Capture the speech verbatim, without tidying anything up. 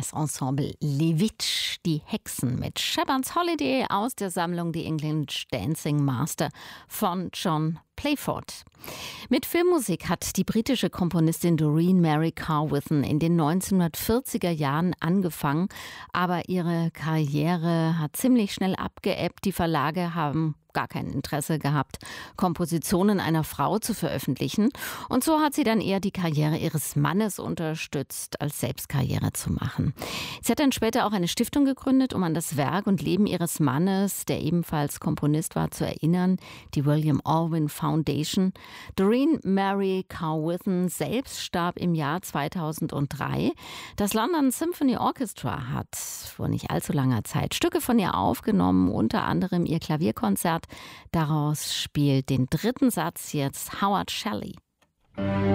Das Ensemble Levitch, die Hexen mit Shepherd's Holiday aus der Sammlung The English Dancing Master von John Playford. Mit Filmmusik hat die britische Komponistin Doreen Mary Carwithen in den neunzehnhundertvierziger Jahren angefangen, aber ihre Karriere hat ziemlich schnell abgeebbt. Die Verlage haben gar kein Interesse gehabt, Kompositionen einer Frau zu veröffentlichen. Und so hat sie dann eher die Karriere ihres Mannes unterstützt, als selbst Karriere zu machen. Sie hat dann später auch eine Stiftung gegründet, um an das Werk und Leben ihres Mannes, der ebenfalls Komponist war, zu erinnern, die William Orwin Foundation. Doreen Mary Carwithen selbst starb im Jahr zweitausenddrei. Das London Symphony Orchestra hat vor nicht allzu langer Zeit Stücke von ihr aufgenommen, unter anderem ihr Klavierkonzert. Daraus spielt den dritten Satz jetzt Howard Shelley.